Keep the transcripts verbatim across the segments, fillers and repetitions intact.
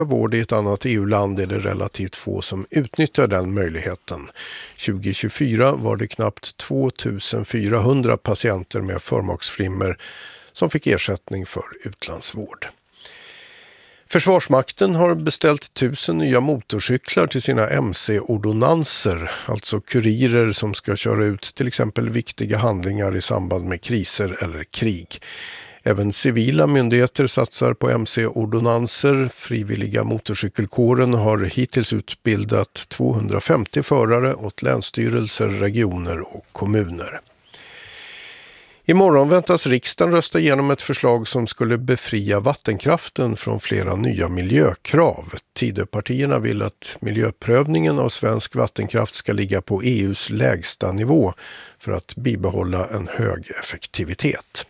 vård i ett annat E U-land är det relativt få som utnyttjar den möjligheten. tjugo tjugofyra var det knappt tvåtusen-fyrahundra patienter med förmaksflimmer som fick ersättning för utlandsvård. Försvarsmakten har beställt tusen nya motorcyklar till sina M C-ordonanser, alltså kurirer som ska köra ut till exempel viktiga handlingar i samband med kriser eller krig. Även civila myndigheter satsar på M C-ordonanser. Frivilliga motorcykelkåren har hittills utbildat tvåhundrafemtio förare åt länsstyrelser, regioner och kommuner. Imorgon väntas riksdagen rösta igenom ett förslag som skulle befria vattenkraften från flera nya miljökrav. Tidöpartierna vill att miljöprövningen av svensk vattenkraft ska ligga på E U:s lägsta nivå för att bibehålla en hög effektivitet.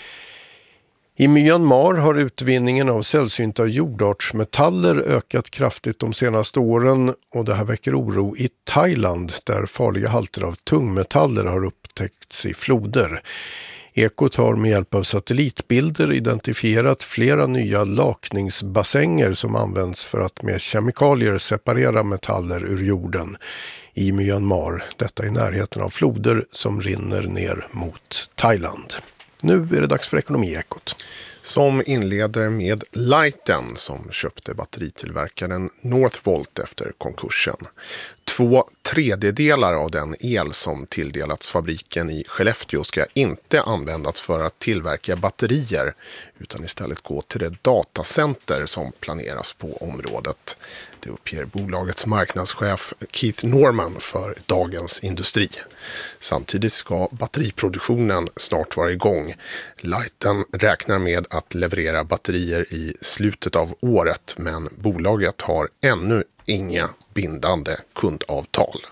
I Myanmar har utvinningen av sällsynta jordartsmetaller ökat kraftigt de senaste åren och det här väcker oro i Thailand där farliga halter av tungmetaller har upptäckts i floder. Ekot har med hjälp av satellitbilder identifierat flera nya lakningsbassänger som används för att med kemikalier separera metaller ur jorden i Myanmar. Detta i närheten av floder som rinner ner mot Thailand. Nu är det dags för Ekonomiekot. Som inleder med Lighten som köpte batteritillverkaren Northvolt efter konkursen. Två tredjedelar av den el som tilldelats fabriken i Skellefteå ska inte användas för att tillverka batterier utan istället gå till det datacenter som planeras på området. Det uppger bolagets marknadschef Keith Norman för Dagens Industri. Samtidigt ska batteriproduktionen snart vara igång. Lighten räknar med att leverera batterier i slutet av året men bolaget har ännu inga bindande kundavtal.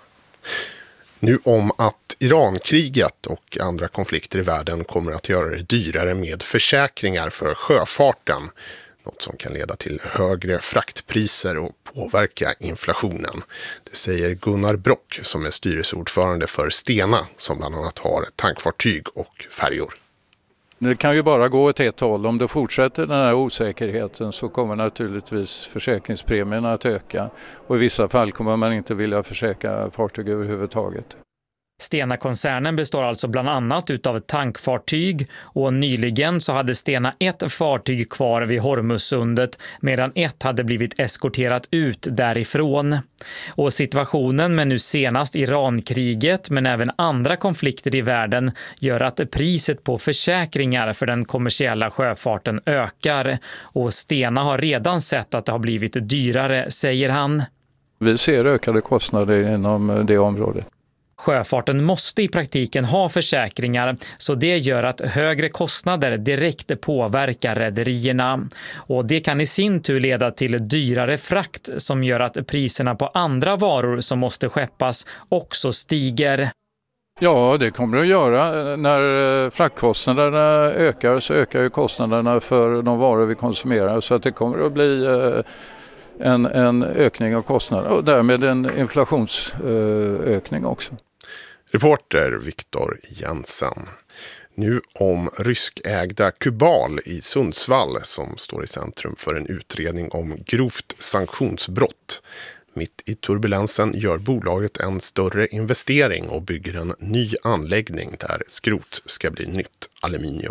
Nu om att Irankriget och andra konflikter i världen kommer att göra det dyrare med försäkringar för sjöfarten. Något som kan leda till högre fraktpriser och påverka inflationen. Det säger Gunnar Brock som är styrelseordförande för Stena som bland annat har tankfartyg och färjor. Det kan ju bara gå åt ett håll. Om det fortsätter den här osäkerheten så kommer naturligtvis försäkringspremierna att öka. Och i vissa fall kommer man inte vilja försäkra fartyg överhuvudtaget. Stena-koncernen består alltså bland annat utav tankfartyg och nyligen så hade Stena ett fartyg kvar vid Hormuzsundet medan ett hade blivit eskorterat ut därifrån. Och situationen med nu senast Irankriget men även andra konflikter i världen gör att priset på försäkringar för den kommersiella sjöfarten ökar. Och Stena har redan sett att det har blivit dyrare, säger han. Vi ser ökade kostnader inom det området. Sjöfarten måste i praktiken ha försäkringar så det gör att högre kostnader direkt påverkar rederierna. Och det kan i sin tur leda till dyrare frakt som gör att priserna på andra varor som måste skeppas också stiger. Ja, det kommer det att göra. När fraktkostnaderna ökar så ökar ju kostnaderna för de varor vi konsumerar så att det kommer att bli en, en ökning av kostnader och därmed en inflationsökning också. Reporter Viktor Jensen. Nu om ryskägda Kubal i Sundsvall som står i centrum för en utredning om grovt sanktionsbrott. Mitt i turbulensen gör bolaget en större investering och bygger en ny anläggning där skrot ska bli nytt aluminium.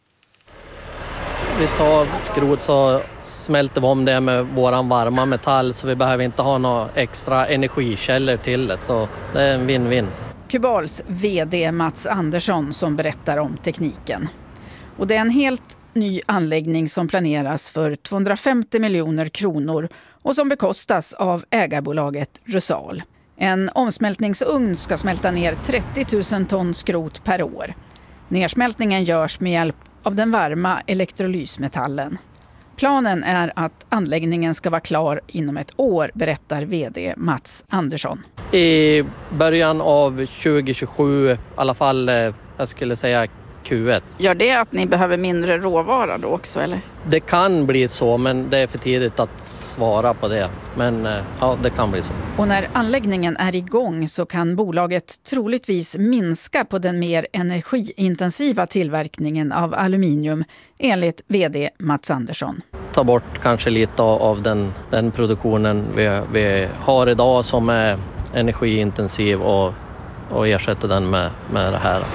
Vi tar skrot så smälter vi om det med våran varma metall så vi behöver inte ha några extra energikällor till det. Så det är en win-win. Kubals vd Mats Andersson som berättar om tekniken. Och det är en helt ny anläggning som planeras för tvåhundrafemtio miljoner kronor och som bekostas av ägarbolaget Rusal. En omsmältningsugn ska smälta ner trettio tusen ton skrot per år. Nersmältningen görs med hjälp av den varma elektrolysmetallen. Planen är att anläggningen ska vara klar inom ett år, berättar vd Mats Andersson. I början av tjugo tjugosju, i alla fall jag skulle säga Q ett. Gör det att ni behöver mindre råvara då också eller? Det kan bli så men det är för tidigt att svara på det. Men ja, det kan bli så. Och när anläggningen är igång så kan bolaget troligtvis minska på den mer energiintensiva tillverkningen av aluminium enligt vd Mats Andersson. ta bort kanske lite av, av den, den produktionen vi, vi har idag som är energiintensiv och, och ersätta den med, med det här.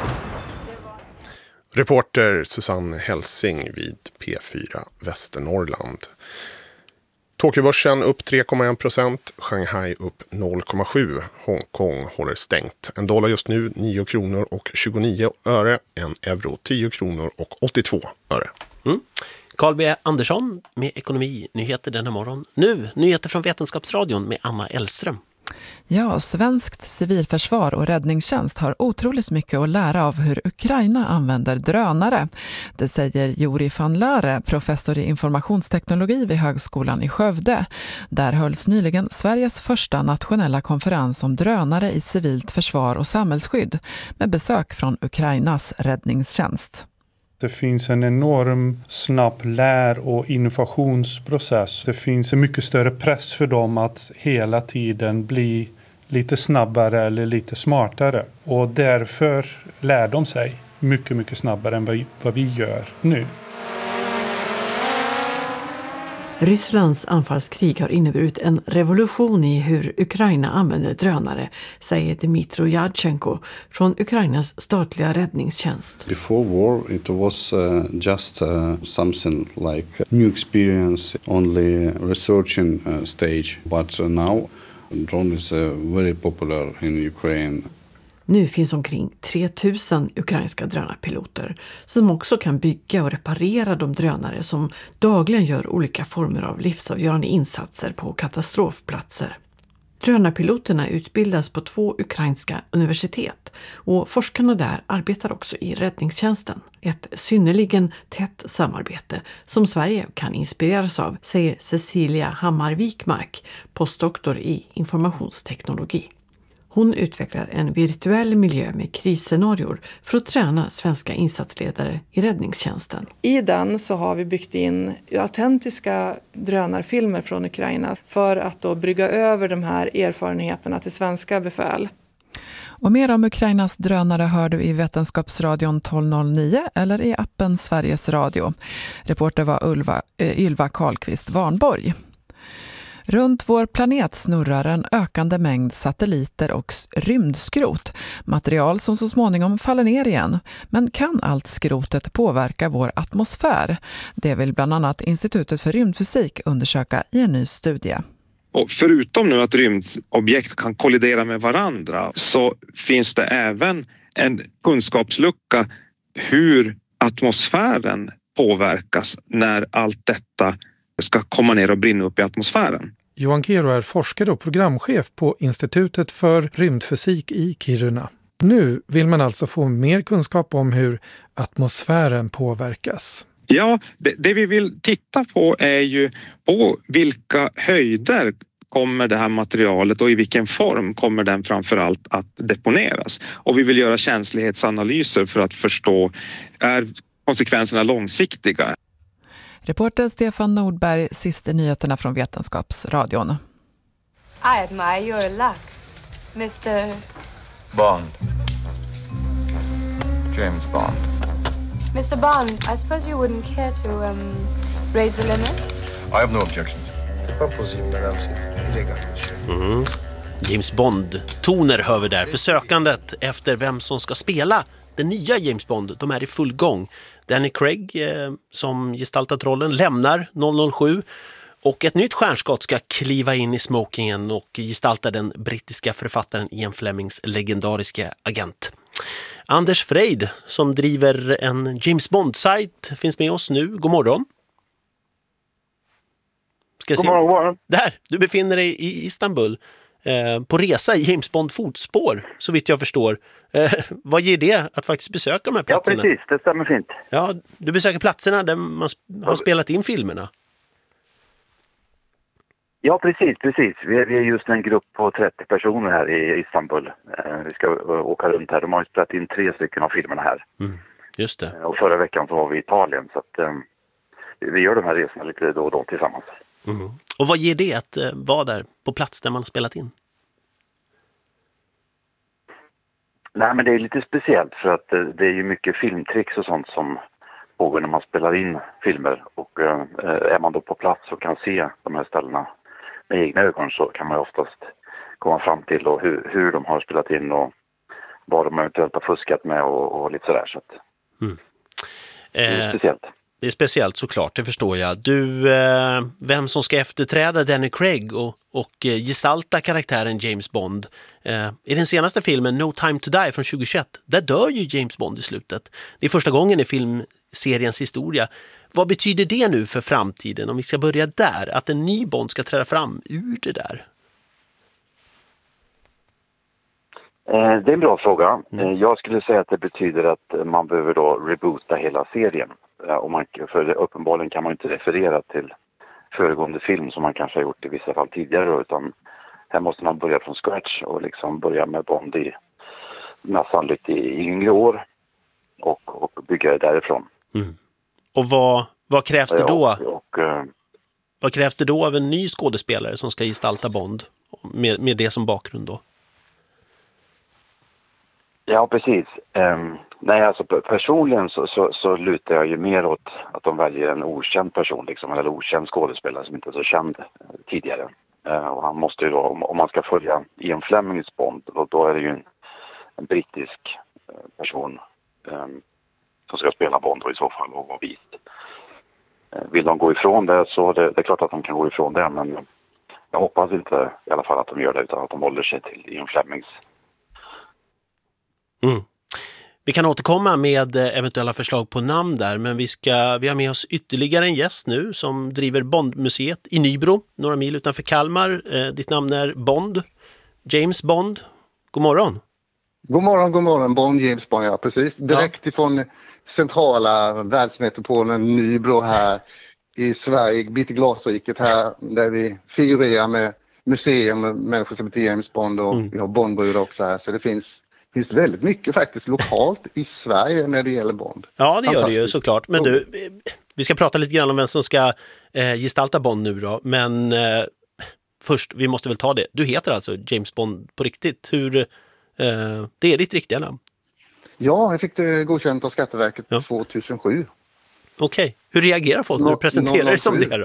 Reporter Susanne Helsing vid P fyra Västernorrland. Tokyobörsen upp tre komma en procent, Shanghai upp noll komma sju, Hongkong håller stängt. En dollar just nu nio kronor och tjugonio öre, en euro tio kronor och åttiotvå öre. Mm. Carl B. Andersson med ekonominyheter denna morgon. Nu, nyheter från Vetenskapsradion med Anna Elström. Ja, svenskt civilförsvar och räddningstjänst har otroligt mycket att lära av hur Ukraina använder drönare. Det säger Juri van Lare, professor i informationsteknologi vid Högskolan i Skövde. Där hölls nyligen Sveriges första nationella konferens om drönare i civilt försvar och samhällsskydd med besök från Ukrainas räddningstjänst. Det finns en enorm snabb lär- och innovationsprocess. Det finns en mycket större press för dem att hela tiden bli lite snabbare eller lite smartare. Och därför lär de sig mycket, mycket snabbare än vad vi, vad vi gör nu. Rysslands anfallskrig har inneburit en revolution i hur Ukraina använder drönare, säger Dmytro Yadchenko från Ukrainas statliga räddningstjänst. Before war it was uh, just uh, something like new experience, only researching uh, stage, but uh, now drone is uh, very popular in Ukraine. Nu finns omkring tre tusen ukrainska drönarpiloter som också kan bygga och reparera de drönare som dagligen gör olika former av livsavgörande insatser på katastrofplatser. Drönarpiloterna utbildas på två ukrainska universitet och forskarna där arbetar också i räddningstjänsten. Ett synnerligen tätt samarbete som Sverige kan inspireras av, säger Cecilia Hammar-Wikmark, postdoktor i informationsteknologi. Hon utvecklar en virtuell miljö med krisscenarior för att träna svenska insatsledare i räddningstjänsten. I den så har vi byggt in autentiska drönarfilmer från Ukraina för att då brygga över de här erfarenheterna till svenska befäl. Och mer om Ukrainas drönare hör du i Vetenskapsradion tolv noll nio eller i appen Sveriges Radio. Reporter var Ulva, äh, Ylva Karlqvist Varnborg. Runt vår planet snurrar en ökande mängd satelliter och rymdskrot, material som så småningom faller ner igen. Men kan allt skrotet påverka vår atmosfär? Det vill bland annat Institutet för rymdfysik undersöka i en ny studie. Och förutom nu att rymdobjekt kan kollidera med varandra så finns det även en kunskapslucka hur atmosfären påverkas när allt detta ska komma ner och brinna upp i atmosfären. Johan Kero är forskare och programchef på Institutet för rymdfysik i Kiruna. Nu vill man alltså få mer kunskap om hur atmosfären påverkas. Ja, det, det vi vill titta på är ju på vilka höjder kommer det här materialet och i vilken form kommer den framförallt att deponeras. Och vi vill göra känslighetsanalyser för att förstå, är konsekvenserna långsiktiga? Reporter Stefan Nordberg, sista nyheterna från Vetenskapsradion. I admire your luck, mister Bond. James Bond. mister Bond, I suppose you wouldn't care to um, raise the limit? I have no objections. Mm. James Bond-toner hör vi där. För sökandet efter vem som ska spela den nya James Bond, de är i full gång. Danny Craig eh, som gestaltat rollen lämnar noll noll sju och ett nytt stjärnskott ska kliva in i smokingen och gestalta den brittiska författaren Ian Flemings legendariska agent. Anders Freid som driver en James Bond-sajt finns med oss nu. God morgon. Ska God morgon, god morgon. Där, du befinner dig i Istanbul eh, på resa i James Bond fotspår, så vitt jag förstår. Eh, vad ger det att faktiskt besöka de här platserna? Ja, precis. Det stämmer fint. Ja, du besöker platserna där man sp- har spelat in filmerna. Ja, precis, precis. Vi är, vi är just en grupp på trettio personer här i Istanbul. Eh, vi ska uh, åka runt här. De har spelat in tre stycken av filmerna här. Mm, just det. Eh, och förra veckan så var vi i Italien, så att eh, vi gör de här resorna lite då och då tillsammans. Mm. Och vad ger det att eh, vara där på plats där man har spelat in? Nej, men det är lite speciellt för att eh, det är ju mycket filmtricks och sånt som pågår när man spelar in filmer. Och eh, är man då på plats och kan se de här ställena med egna ögon så kan man ju oftast komma fram till och hur, hur de har spelat in och vad de eventuellt har fuskat med och, och lite sådär. Så att, mm. det är eh, speciellt. Det är speciellt såklart, det förstår jag. Du, eh, vem som ska efterträda Danny Craig och, och eh, gestalta karaktären James Bond. Eh, I den senaste filmen No Time to Die från tjugohundratjugoett, där dör ju James Bond i slutet. Det är första gången i filmseriens historia. Vad betyder det nu för framtiden, om vi ska börja där? Att en ny Bond ska träda fram ur det där? Eh, det är en bra fråga. Mm. Jag skulle säga att det betyder att man behöver då reboota hela serien. Och man, för uppenbarligen kan man inte referera till föregående film som man kanske har gjort i vissa fall tidigare, utan här måste man börja från scratch och liksom börja med Bond i nästan lite i yngre år och, och bygga det därifrån. Mm. Och vad, vad krävs det då? Ja, och, och, vad krävs det då av en ny skådespelare som ska gestalta Bond med, med det som bakgrund då? Ja, precis. Um, nej, alltså personligen så, så, så lutar jag ju mer åt att de väljer en okänd person, liksom, eller okänd skådespelare som inte är så känd tidigare. Uh, och han måste ju då, om, om man ska följa Ian Flemings Bond, då, då är det ju en, en brittisk person um, som ska spela Bond i så fall och vara vit. Uh, vill de gå ifrån det så det, det är klart att de kan gå ifrån det, men jag hoppas inte i alla fall att de gör det, utan att de håller sig till Ian Flemings. Mm. Vi kan återkomma med eventuella förslag på namn där, men vi, ska, vi har med oss ytterligare en gäst nu som driver Bondmuseet i Nybro, några mil utanför Kalmar. Eh, ditt namn är Bond, James Bond. God morgon. God morgon, god morgon. Bond, James Bond, ja precis. Direkt ja. ifrån centrala världsmetropolen Nybro här i Sverige, mitt i glasriket här, där vi figurerar med museum med människor som heter James Bond och mm. vi har Bondbrudar också här, så det finns Det finns väldigt mycket faktiskt lokalt i Sverige när det gäller Bond. Ja, det gör det ju såklart. Men du, vi ska prata lite grann om vem som ska eh, gestalta Bond nu då. Men eh, först, vi måste väl ta det. Du heter alltså James Bond på riktigt. Hur, eh, det är ditt riktiga namn? Ja, jag fick det godkänt av Skatteverket ja. tjugohundrasju. Okej. Okay. Hur reagerar folk när du presenterar dig som det då?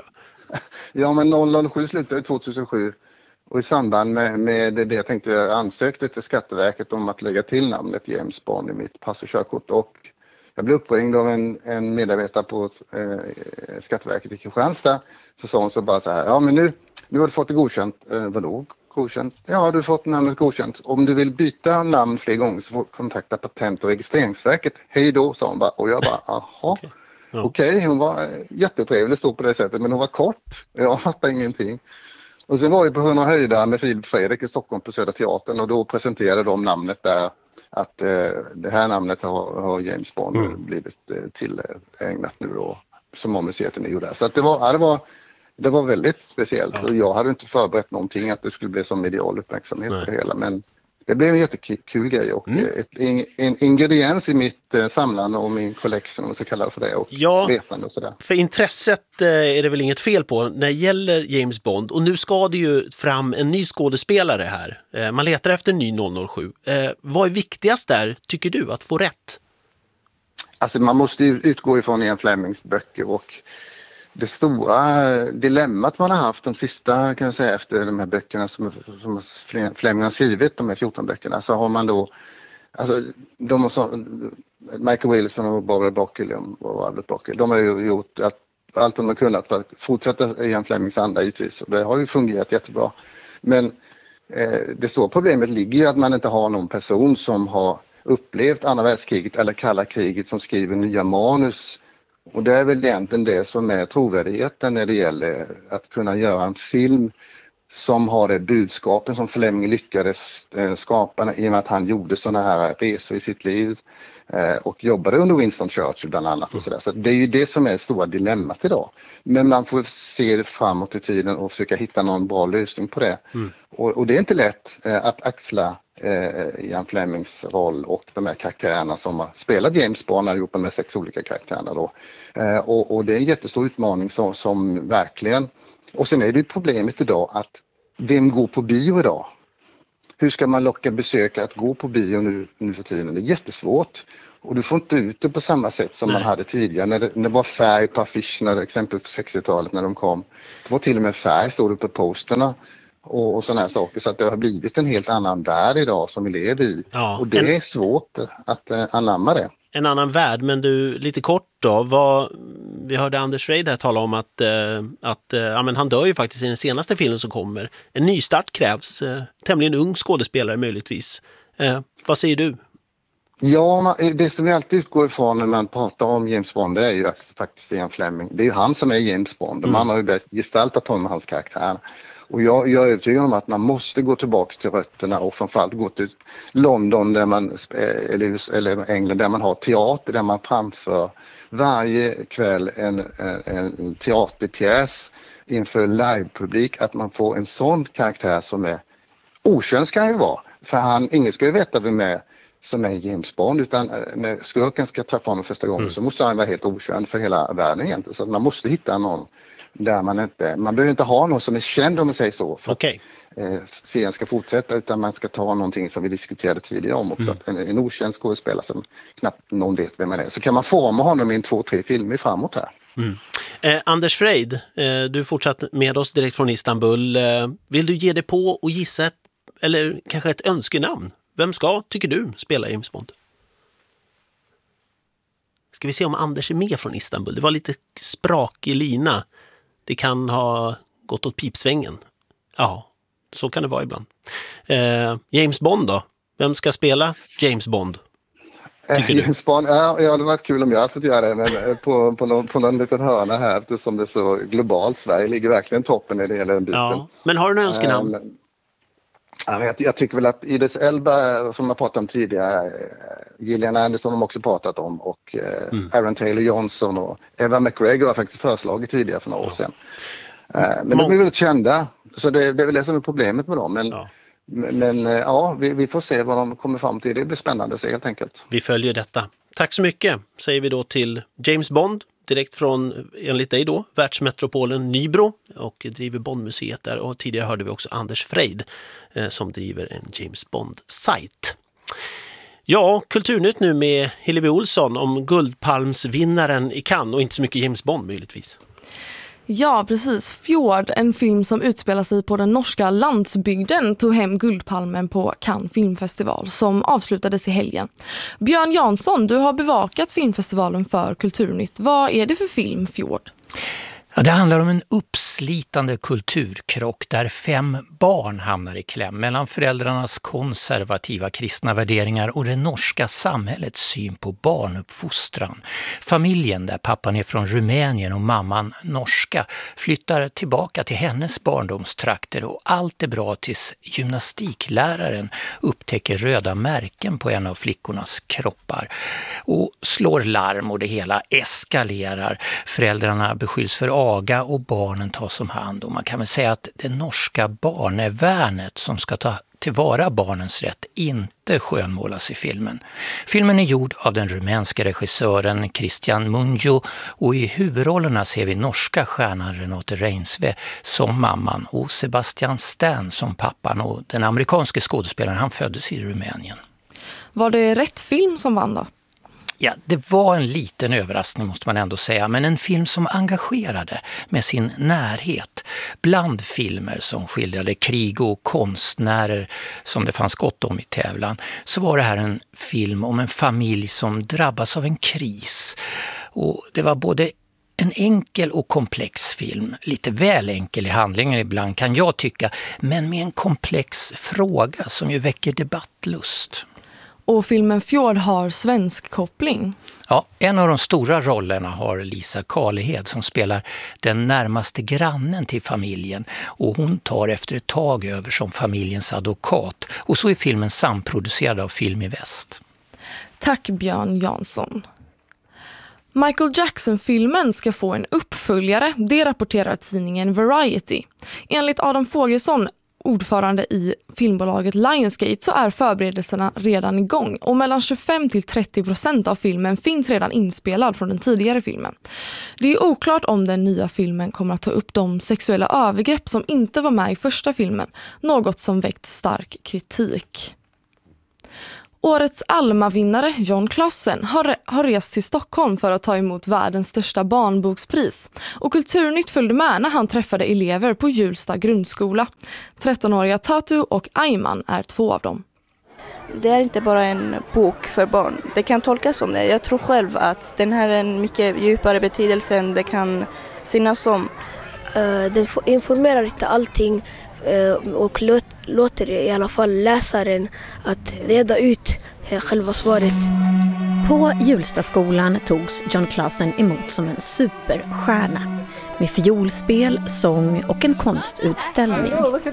Ja, men noll noll sju slutade tjugohundrasju. Och i samband med, med det jag tänkte jag ansökte till Skatteverket om att lägga till namnet James Bond i mitt pass och körkort. Och jag blev uppringd av en, en medarbetare på eh, Skatteverket i Kristianstad. Så sa hon så bara så här, ja men nu, nu har du fått det godkänt. Eh, vadå godkänt? Ja, du har fått namnet godkänt. Om du vill byta namn fler gånger så får du kontakta Patent- och registreringsverket. Hej då, sa hon bara. Och jag bara, aha. Okej, okay. okay, hon var jättetrevlig så på det sättet, men hon var kort. Jag fattade ingenting. Och sen var vi på hundra höjder med Filip Fredrik i Stockholm på Södra Teatern och då presenterade de namnet där att eh, det här namnet har, har James Bond mm. blivit eh, tillägnat nu då som har museet nu där. Så att det var, ja, det var det var väldigt speciellt ja. och jag hade inte förberett någonting att det skulle bli som medial uppmärksamhet Nej. på det hela, men det blev en jättekul grej och mm. ett, en, en ingrediens i mitt eh, samlande och min collection om man ska kalla det för det och ja, vetande och sådär. För intresset eh, är det väl inget fel på när det gäller James Bond och nu ska det ju fram en ny skådespelare här. Eh, man letar efter en ny noll noll sju. Eh, vad är viktigast där, tycker du, att få rätt? Alltså man måste ju utgå ifrån Ian Flemings böcker och det stora dilemmat man har haft de sista, kan jag säga, efter de här böckerna som, som Fleming har skrivit, de här fjorton böckerna, så har man då, alltså de som, Michael Wilson och Barbara Broccoli och Albert Broccoli, de har ju gjort att, allt de har kunnat för att fortsätta Ian Flemings anda givetvis, och det har ju fungerat jättebra. Men eh, det stora problemet ligger ju att man inte har någon person som har upplevt andra världskriget eller kalla kriget som skriver nya manus. Och det är väl egentligen det som är trovärdigheten när det gäller att kunna göra en film som har det budskapen som Fleming lyckades skapa i och med att han gjorde sådana här resor i sitt liv och jobbade under Winston Churchill bland annat och sådär. Så det är ju det som är det stora dilemmat idag. Men man får se det framåt i tiden och försöka hitta någon bra lösning på det. Mm. Och, och det är inte lätt att axla eh, Ian Flemings roll och de här karaktärerna som har spelat James Bond allihopa med sex olika karaktärerna då. Eh, och, och det är en jättestor utmaning som, som verkligen. Och sen är det ju problemet idag att vem går på bio idag? Hur ska man locka besökare att gå på bio nu, nu för tiden? Det är jättesvårt. Och du får inte ut det på samma sätt som Nej. man hade tidigare. När det, när det var färg på affischerna, exempelvis på sextiotalet när de kom. Det var till och med färg, stod det på posterna och, och sådana här saker. Så att det har blivit en helt annan värld idag som vi lever i. Ja, och det en, är svårt att uh, anamma det. En annan värld, men du, lite kort då. Vad, vi hörde Anders Freid här tala om att, uh, att uh, ja, men han dör ju faktiskt i den senaste filmen som kommer. En nystart krävs. Uh, tämligen ung skådespelare möjligtvis. Uh, vad säger du? Ja, det som vi alltid utgår ifrån när man pratar om James Bond är ju att faktiskt Ian Fleming. Det är ju han som är James Bond. Mm. Man har ju gestaltat honom och hans karaktär. Och jag, jag är övertygad om att man måste gå tillbaka till rötterna och framförallt gå till London där man, eller, eller England där man har teater, där man framför varje kväll en, en, en teaterpjäs inför livepublik. Att man får en sån karaktär som är okänd ska han ju vara. För han, ingen ska ju veta vem är som är James Bond, utan när skurken ska träffa honom första gången mm. så måste han vara helt okänd för hela världen egentligen. Så man måste hitta någon där man inte, man behöver inte ha någon som är känd om man säger så för okay. att eh, serien ska fortsätta, utan man ska ta någonting som vi diskuterade tidigare om också. Mm. En, en okänd skådespelare som knappt någon vet vem man är. Så kan man forma honom i en två, tre filmer framåt här. Mm. Eh, Anders Freid, eh, du fortsatt med oss direkt från Istanbul. Eh, vill du ge dig på och gissa ett, eller kanske ett önskenamn? Vem ska, tycker du, spela James Bond? Ska vi se om Anders är med från Istanbul. Det var lite sprak i lina. Det kan ha gått åt pipsvängen. Ja, så kan det vara ibland. Eh, James Bond då? Vem ska spela James Bond? Eh, James Bond, ja, ja, det var kul om jag hade fått göra det, men på, på, någon, på någon liten hörna här, eftersom det är så globalt. Sverige ligger verkligen toppen när det gäller den biten. Ja, men har du någon önskenamn? Eh, Jag, jag tycker väl att Idris Elba, som jag pratat om tidigare, Gillian Anderson har också pratat om, och mm. Aaron Taylor Johnson och Eva McGregor har faktiskt föreslagit tidigare för några år sedan. Ja. Men de är väldigt kända, så det, det är väl det som är problemet med dem. Men ja, men, ja vi, vi får se vad de kommer fram till. Det blir spännande att se helt enkelt. Vi följer detta. Tack så mycket, säger vi då till James Bond. Direkt från, enligt dig då, världsmetropolen Nybro, och driver Bondmuseet där. Och tidigare hörde vi också Anders Freid eh, som driver en James Bond-sajt. Ja, Kulturnytt nu med Hillevi Olsson om Guldpalmsvinnaren i Cannes, och inte så mycket James Bond möjligtvis. Ja, precis. Fjord, en film som utspelar sig på den norska landsbygden, tog hem Guldpalmen på Cannes filmfestival som avslutades i helgen. Björn Jansson, du har bevakat filmfestivalen för Kulturnytt. Vad är det för film, Fjord? Ja, det handlar om en uppslitande kulturkrock där fem barn hamnar i kläm mellan föräldrarnas konservativa kristna värderingar och det norska samhällets syn på barnuppfostran. Familjen, där pappan är från Rumänien och mamman norska, flyttar tillbaka till hennes barndomstrakter, och allt är bra tills gymnastikläraren upptäcker röda märken på en av flickornas kroppar och slår larm, och det hela eskalerar. Föräldrarna beskylls för aga och barnen tas om hand, och man kan väl säga att det norska barnevärnet som ska ta tillvara barnens rätt inte skönmålas i filmen. Filmen är gjord av den rumänska regissören Christian Mungiu, och i huvudrollerna ser vi norska stjärnan Renate Reinsve som mamman och Sebastian Stan som pappan, och den amerikanske skådespelaren, han föddes i Rumänien. Var det rätt film som vann då? Ja, det var en liten överraskning måste man ändå säga, men en film som engagerade med sin närhet. Bland filmer som skildrade krig och konstnärer som det fanns gott om i tävlan, så var det här en film om en familj som drabbas av en kris. Och det var både en enkel och komplex film, lite väl enkel i handlingen ibland kan jag tycka, men med en komplex fråga som ju väcker debattlust. Och filmen Fjord har svensk koppling. Ja, en av de stora rollerna har Lisa Karlehed som spelar den närmaste grannen till familjen, och hon tar efter ett tag över som familjens advokat, och så är filmen samproducerad av Film i Väst. Tack Björn Jansson. Michael Jackson-filmen ska få en uppföljare, det rapporterar tidningen Variety. Enligt Adam Fogelson, ordförande i filmbolaget Lionsgate, så är förberedelserna redan igång, och mellan tjugofem till trettio procent av filmen finns redan inspelad från den tidigare filmen. Det är oklart om den nya filmen kommer att ta upp de sexuella övergrepp som inte var med i första filmen, något som väckt stark kritik. Årets Alma-vinnare John Klassen har, har rest till Stockholm för att ta emot världens största barnbokspris. Och Kulturnytt följde med när han träffade elever på Hjulsta grundskola. trettonåriga Tatu och Ayman är två av dem. Det är inte bara en bok för barn. Det kan tolkas som det. Jag tror själv att den här är en mycket djupare betydelse än det kan synas som. Den informerar inte allting och låter i alla fall läsaren att reda ut själva svaret. På Hjulstaskolan togs John Klassen emot som en superstjärna med fiolspel, sång och en konstutställning.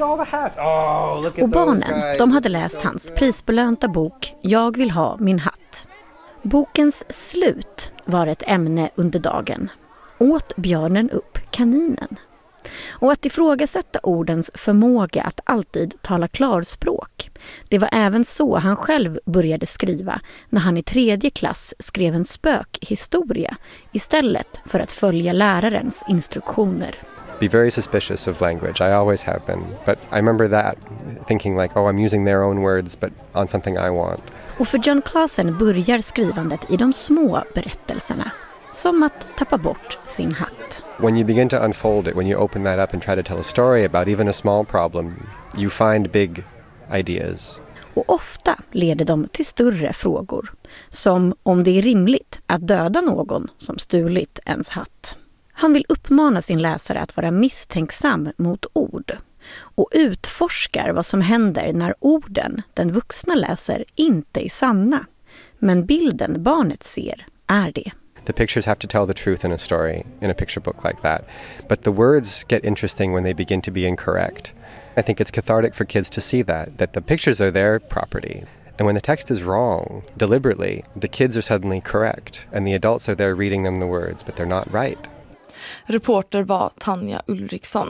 Och barnen, de hade läst hans prisbelönta bok Jag vill ha min hatt. Bokens slut var ett ämne under dagen. Åt björnen upp kaninen? Och att ifrågasätta ordens förmåga att alltid tala klarspråk. Det var även så han själv började skriva när han i tredje klass skrev en spökhistoria istället för att följa lärarens instruktioner. Be very suspicious of language. I always have been. But I remember that, thinking like, oh, I'm using their own words but on something I want. Och för John Klassen börjar skrivandet i de små berättelserna. Som att tappa bort sin hatt. When you begin to unfold it, when you open that up and try to tell a story about even a small problem, you find big ideas. Och ofta leder de till större frågor. Som om det är rimligt att döda någon som stulit ens hatt. Han vill uppmana sin läsare att vara misstänksam mot ord. Och utforskar vad som händer när orden den vuxna läser inte är sanna. Men bilden barnet ser är det. The pictures have to tell the truth in a story, in a picture book like that. But the words get interesting when they begin to be incorrect. I think it's cathartic for kids to see that, that the pictures are their property. And when the text is wrong, deliberately, the kids are suddenly correct. And the adults are there reading them the words, but they're not right. Reporter var Tanja Ulriksson.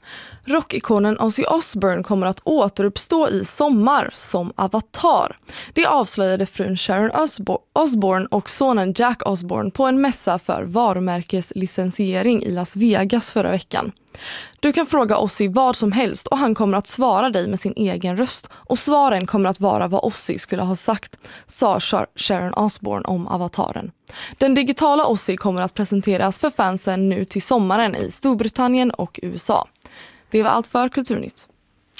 Rockikonen Ozzy Osbourne kommer att återuppstå i sommar som Avatar. Det avslöjade frun Sharon Osbourne och sonen Jack Osbourne på en mässa för varumärkeslicensiering i Las Vegas förra veckan. Du kan fråga Ozzy vad som helst och han kommer att svara dig med sin egen röst. Och svaren kommer att vara vad Ozzy skulle ha sagt, sa Sharon Osbourne om Avataren. Den digitala Ozzy kommer att presenteras för fansen nu till sommaren i Storbritannien och U S A. Det var allt för Kulturnytt.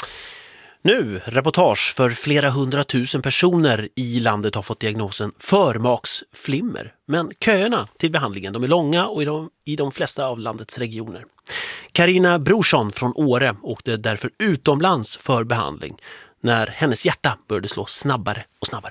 Nu, reportage för flera hundratusen personer i landet har fått diagnosen förmaksflimmer. Men köerna till behandlingen de är långa och i de, i de flesta av landets regioner. Carina Brorsson från Åre åkte därför utomlands för behandling när hennes hjärta började slå snabbare och snabbare.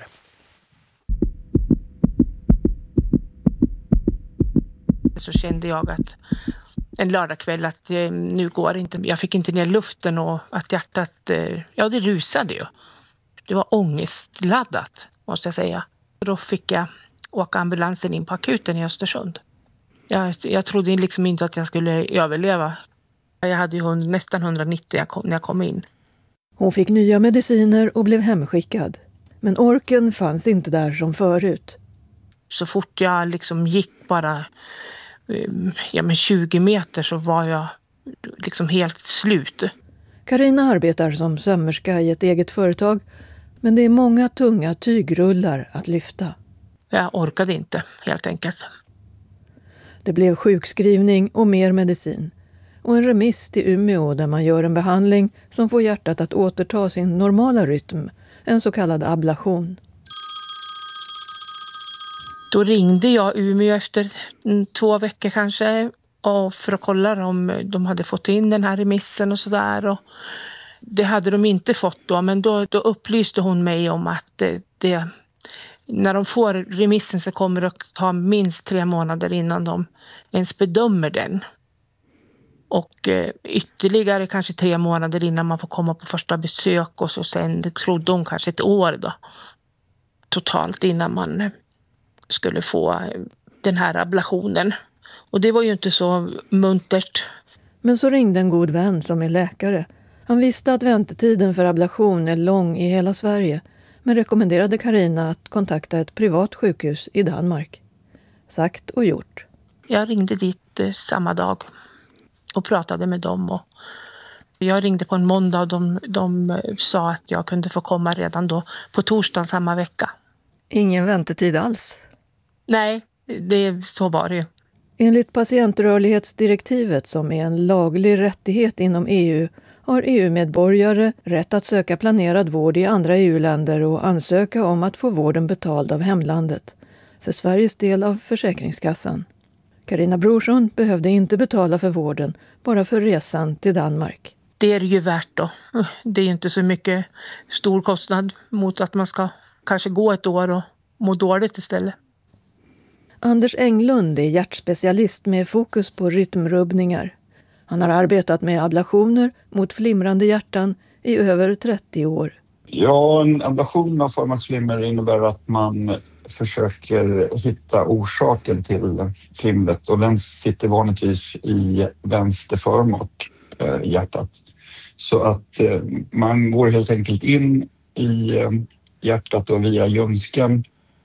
Så kände jag att en lördagkväll att eh, nu går det inte. Jag fick inte ner luften och att hjärtat, eh, ja det rusade ju. Det var ångestladdat måste jag säga. Då fick jag åka ambulansen in på akuten i Östersund. Jag, jag trodde liksom inte att jag skulle överleva. Jag hade ju nästan hundranittio när jag kom in. Hon fick nya mediciner och blev hemskickad. Men orken fanns inte där som förut. Så fort jag liksom gick bara ja, men tjugo meter så var jag liksom helt slut. Carina arbetar som sömmerska i ett eget företag. Men det är många tunga tygrullar att lyfta. Jag orkade inte helt enkelt. Det blev sjukskrivning och mer medicin. Och en remiss till Umeå där man gör en behandling som får hjärtat att återta sin normala rytm. En så kallad ablation. Då ringde jag Umeå efter två veckor kanske och för att kolla om de hade fått in den här remissen och sådär. Det hade de inte fått då, men då, då upplyste hon mig om att det, det, när de får remissen så kommer det att ta minst tre månader innan de ens bedömer den. Och eh, ytterligare kanske tre månader innan man får komma på första besök och så sen trodde hon kanske ett år då. Totalt innan man skulle få den här ablationen. Och det var ju inte så muntert. Men så ringde en god vän som är läkare. Han visste att väntetiden för ablation är lång i hela Sverige. Men rekommenderade Carina att kontakta ett privat sjukhus i Danmark. Sagt och gjort. Jag ringde dit eh, samma dag och pratade med dem. Och jag ringde på en måndag och de, de sa att jag kunde få komma redan då på torsdagen samma vecka. Ingen väntetid alls? Nej, det, så var det ju. Enligt patientrörlighetsdirektivet, som är en laglig rättighet inom E U, har E U-medborgare rätt att söka planerad vård i andra E U-länder och ansöka om att få vården betald av hemlandet, för Sveriges del av Försäkringskassan. Carina Brorsson behövde inte betala för vården, bara för resan till Danmark. Det är ju värt då. Det är ju inte så mycket stor kostnad mot att man ska kanske gå ett år och må dåligt istället. Anders Englund är hjärtspecialist med fokus på rytmrubbningar. Han har arbetat med ablationer mot flimrande hjärtan i över trettio år. Ja, en ablation av förmaksflimmer innebär att man försöker hitta orsaken till flimret, och den sitter vanligtvis i vänster förmak eh, i hjärtat. Så att eh, man går helt enkelt in i eh, hjärtat och via ljumsken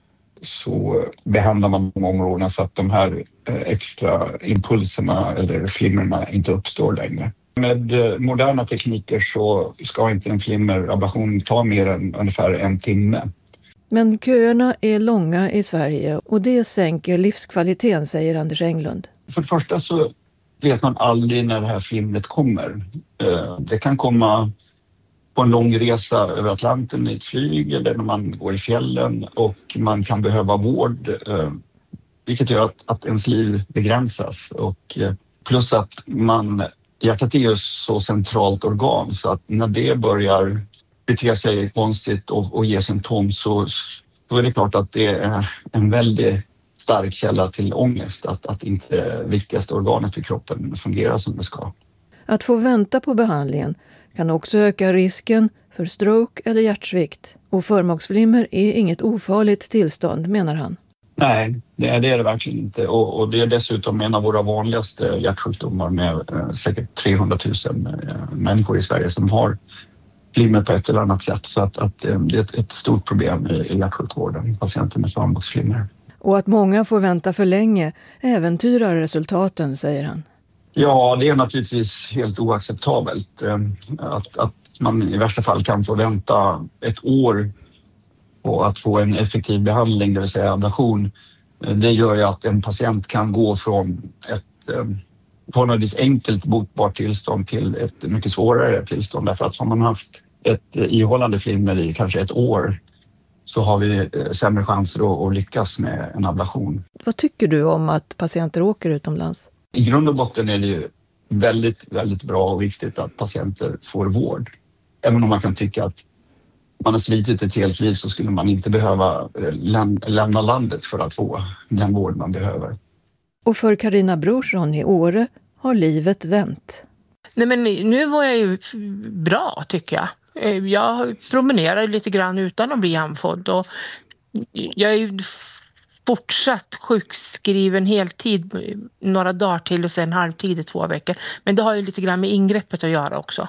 så behandlar man de områdena så att de här eh, extra impulserna eller flimmerna inte uppstår längre. Med eh, moderna tekniker så ska inte en flimmerablation ta mer än ungefär en timme. Men köerna är långa i Sverige och det sänker livskvaliteten, säger Anders Englund. För det första så vet man aldrig när det här flimret kommer. Det kan komma på en lång resa över Atlanten i ett flyg eller när man går i fjällen, och man kan behöva vård, vilket gör att, att ens liv begränsas. Och plus att man, hjärtat är ju så centralt organ så att när det börjar bete sig konstigt och, och ge symptom så då är det klart att det är en väldigt stark källa till ångest att, att inte viktigaste organet i kroppen fungerar som det ska. Att få vänta på behandlingen kan också öka risken för stroke eller hjärtsvikt, och förmaksflimmer är inget ofarligt tillstånd, menar han. Nej, det är det, är det verkligen inte, och, och det är dessutom en av våra vanligaste hjärtsjukdomar med eh, säkert trehundratusen eh, människor i Sverige som har flimmer på ett eller annat sätt, så att, att eh, det är ett, ett stort problem i, i hjärtsjukvården, patienter med förmaksflimmer. Och att många får vänta för länge äventyrar resultaten, säger han. Ja, det är naturligtvis helt oacceptabelt eh, att, att man i värsta fall kan få vänta ett år på att få en effektiv behandling, det vill säga ablation. Det gör ju att en patient kan gå från ett eh, förhållandevis enkelt botbart tillstånd till ett mycket svårare tillstånd, därför att om man haft ett ihållande flimmer i kanske ett år så har vi sämre chanser att lyckas med en ablation. Vad tycker du om att patienter åker utomlands? I grund och botten är det ju väldigt, väldigt bra och viktigt att patienter får vård. Även om man kan tycka att man har slitit ett helt liv så skulle man inte behöva läm- lämna landet för att få den vård man behöver. Och för Carina Brorsson i Åre har livet vänt. Nej, men nu var jag ju bra, tycker jag. Jag promenerar lite grann utan att bli andfådd, och jag är ju fortsatt sjukskriven heltid några dagar till och sen halvtid i två veckor. Men det har ju lite grann med ingreppet att göra också.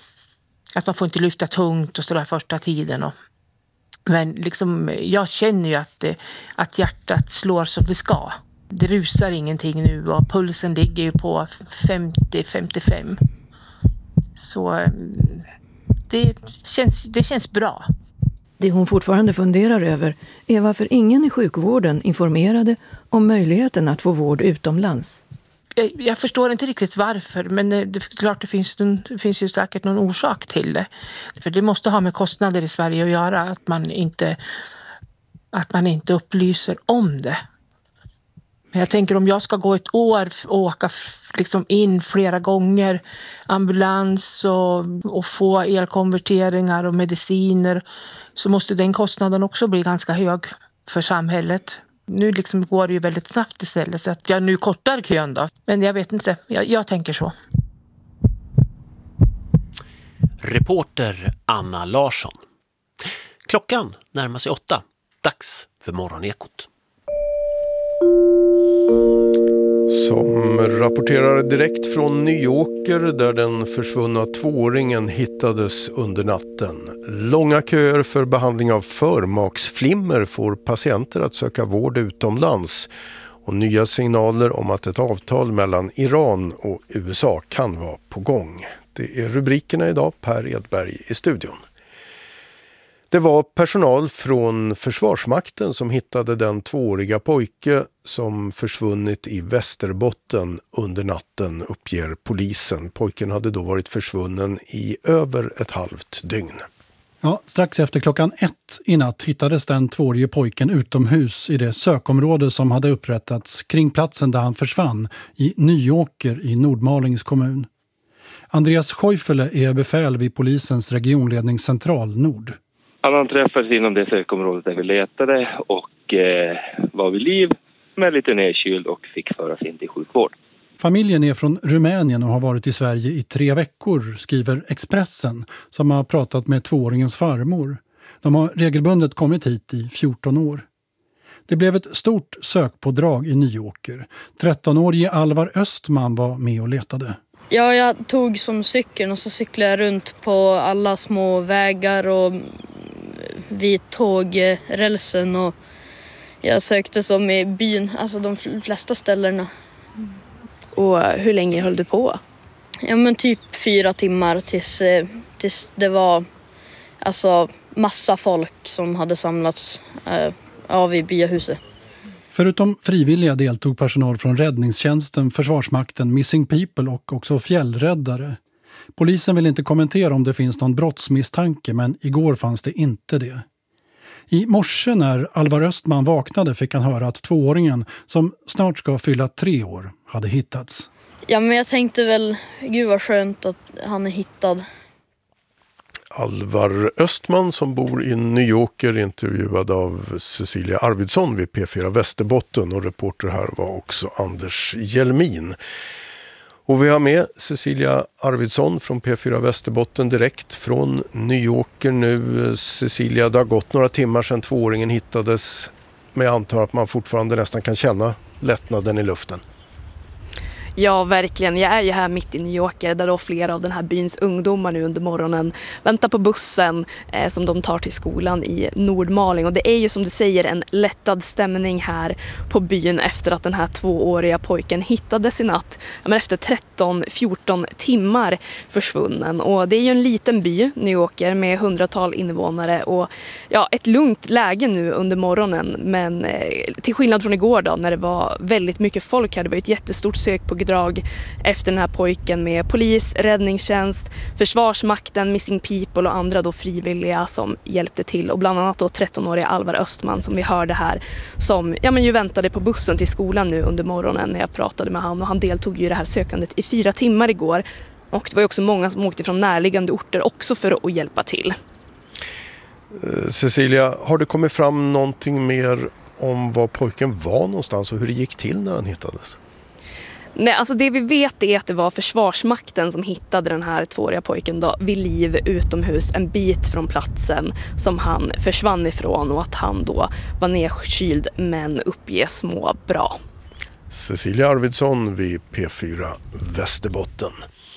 Att man får inte lyfta tungt och sådär första tiden. Och, men liksom, jag känner ju att, att hjärtat slår som det ska. Det rusar ingenting nu och pulsen ligger ju på femtio till femtiofem. Så det känns, det känns bra. Det hon fortfarande funderar över är varför ingen i sjukvården informerade om möjligheten att få vård utomlands. Jag, jag förstår inte riktigt varför, men det är klart det finns, det finns ju säkert någon orsak till det. För det måste ha med kostnader i Sverige att göra, att man inte, att man inte upplyser om det. Men jag tänker om jag ska gå ett år och åka liksom in flera gånger, ambulans och, och få elkonverteringar och mediciner, så måste den kostnaden också bli ganska hög för samhället. Nu liksom går det ju väldigt snabbt istället, så att jag nu kortar kön då. Men jag vet inte, jag, jag tänker så. Reporter Anna Larsson. Klockan närmar sig åtta. Dags för Morgonekot. Som rapporterar direkt från Nyåker där den försvunna tvååringen hittades under natten. Långa köer för behandling av förmaksflimmer får patienter att söka vård utomlands. Och nya signaler om att ett avtal mellan Iran och U S A kan vara på gång. Det är rubrikerna idag. Per Edberg i studion. Det var personal från Försvarsmakten som hittade den tvååriga pojke som försvunnit i Västerbotten under natten, uppger polisen. Pojken hade då varit försvunnen i över ett halvt dygn. Ja, strax efter klockan ett i natt hittades den tvåårige pojken utomhus i det sökområde som hade upprättats kring platsen där han försvann i Nyåker i Nordmalings kommun. Andreas Scheufele är befäl vid polisens regionledningscentral Nord. Han träffades inom det sökområdet där vi letade och eh, var vid liv med lite nedkyld och fick föras in till sjukvård. Familjen är från Rumänien och har varit i Sverige i tre veckor, skriver Expressen, som har pratat med tvååringens farmor. De har regelbundet kommit hit i fjorton år. Det blev ett stort sökpådrag i Nyåker. trettonårige Alvar Östman var med och letade. Ja, jag tog som cykeln och så cyklade jag runt på alla små vägar och vid tågrälsen och jag sökte som i byn, alltså de flesta ställena. Och hur länge höll du på? Ja, men typ fyra timmar tills, tills det var alltså massa folk som hade samlats äh, av i byahuset. Förutom frivilliga deltog personal från räddningstjänsten, Försvarsmakten, Missing People och också fjällräddare. Polisen vill inte kommentera om det finns någon brottsmisstanke, men igår fanns det inte det. I morse när Alvar Östman vaknade fick han höra att tvååringen, som snart ska fylla tre år, hade hittats. Ja, men jag tänkte väl, gud vad skönt att han är hittad. Alvar Östman som bor i Nyåker intervjuad av Cecilia Arvidsson vid P fyra Västerbotten, och reporter här var också Anders Hjelmin. Och vi har med Cecilia Arvidsson från P fyra Västerbotten direkt från Nyåker nu. Cecilia, det har gått några timmar sedan tvååringen hittades, men jag antar att man fortfarande nästan kan känna lättnaden i luften. Ja, verkligen. Jag är ju här mitt i Nyåker där då flera av den här byns ungdomar nu under morgonen väntar på bussen eh, som de tar till skolan i Nordmaling. Och det är ju som du säger en lättad stämning här på byn efter att den här tvååriga pojken hittades i natt. Ja, men efter tretton fjorton timmar försvunnen. Och det är ju en liten by, Nyåker, med hundratal invånare och ja, ett lugnt läge nu under morgonen. Men eh, till skillnad från igår då när det var väldigt mycket folk här, det var ett jättestort sök på drag efter den här pojken med polis, räddningstjänst, Försvarsmakten, Missing People och andra då frivilliga som hjälpte till, och bland annat då trettonåriga Alvar Östman som vi hörde här som ja, men ju väntade på bussen till skolan nu under morgonen när jag pratade med han, och han deltog ju i det här sökandet i fyra timmar igår, och det var ju också många som åkte från närliggande orter också för att hjälpa till. Cecilia, har det kommit fram någonting mer om var pojken var någonstans och hur det gick till när han hittades? Nej, alltså det vi vet är att det var Försvarsmakten som hittade den här tvååriga pojken då vid liv utomhus en bit från platsen som han försvann ifrån, och att han då var nedkyld men uppges må bra. Cecilia Arvidsson vid P fyra Västerbotten.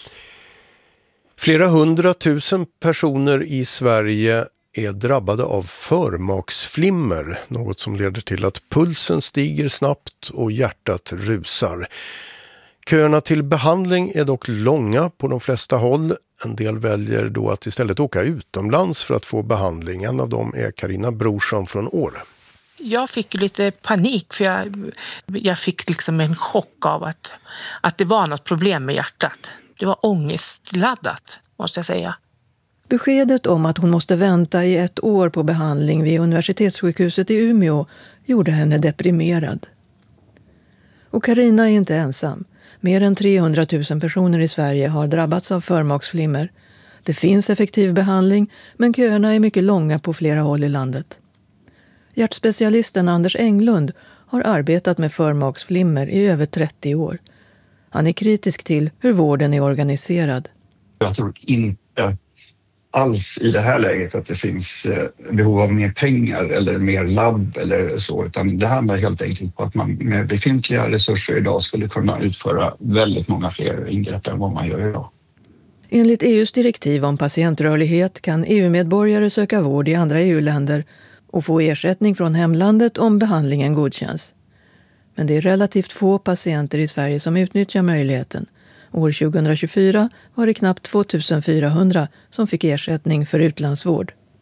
Flera hundratusen personer i Sverige är drabbade av förmaksflimmer, något som leder till att pulsen stiger snabbt och hjärtat rusar. Köerna till behandling är dock långa på de flesta håll. En del väljer då att istället åka utomlands för att få behandling. En av dem är Carina Brorsson från Åre. Jag fick lite panik för jag, jag fick liksom en chock av att, att det var något problem med hjärtat. Det var ångestladdat, måste jag säga. Beskedet om att hon måste vänta i ett år på behandling vid universitetssjukhuset i Umeå gjorde henne deprimerad. Och Carina är inte ensam. Mer än trehundratusen personer i Sverige har drabbats av förmaksflimmer. Det finns effektiv behandling, men köerna är mycket långa på flera håll i landet. Hjärtspecialisten Anders Englund har arbetat med förmaksflimmer i över trettio år. Han är kritisk till hur vården är organiserad. Jag tror inte alls i det här läget att det finns behov av mer pengar eller mer labb eller så, utan det handlar helt enkelt på att man med befintliga resurser idag skulle kunna utföra väldigt många fler ingrepp än vad man gör idag. Enligt E U:s direktiv om patientrörlighet kan E U-medborgare söka vård i andra E U-länder och få ersättning från hemlandet om behandlingen godkänns. Men det är relativt få patienter i Sverige som utnyttjar möjligheten. År tjugohundratjugofyra var det knappt tvåtusen fyrahundra som fick ersättning för utlandsvård.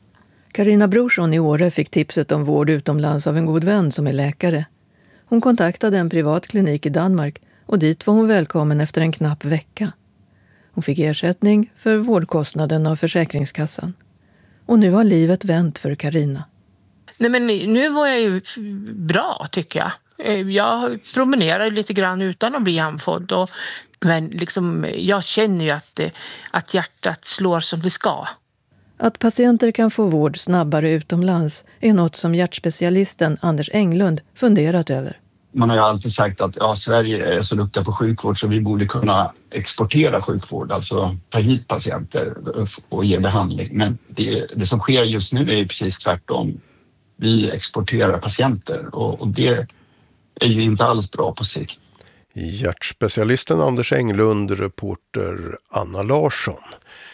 Carina Brorsson i Åre fick tipset om vård utomlands av en god vän som är läkare. Hon kontaktade en privat klinik i Danmark och dit var hon välkommen efter en knapp vecka. Hon fick ersättning för vårdkostnaden av Försäkringskassan. Och nu har livet vänt för Carina. Nej, men nu var jag ju bra tycker jag. Jag promenerar lite grann utan att bli andfådd. Och, men liksom, jag känner ju att, att hjärtat slår som det ska. Att patienter kan få vård snabbare utomlands är något som hjärtspecialisten Anders Englund funderat över. Man har ju alltid sagt att ja, Sverige är så duktiga på sjukvård så vi borde kunna exportera sjukvård, alltså ta hit patienter och ge behandling. Men det, det som sker just nu är precis tvärtom. Vi exporterar patienter och, och det är ju inte alls bra på sikt. Hjärtspecialisten Anders Englund, reporter Anna Larsson.